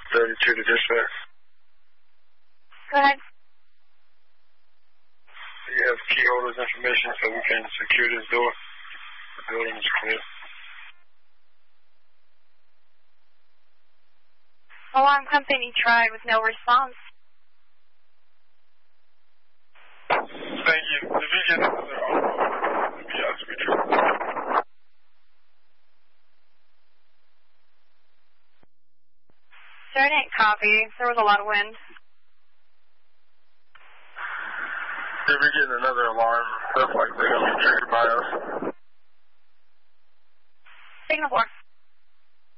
32 to dispatch. Go ahead. You have key holders information so we can secure this door. The building is clear. Alarm company tried with no response. Thank you. If you get another alarm, let me ask you. Sergeant, copy. There was a lot of wind. If you're getting another alarm, that's likely going to be triggered by us. Signal 4.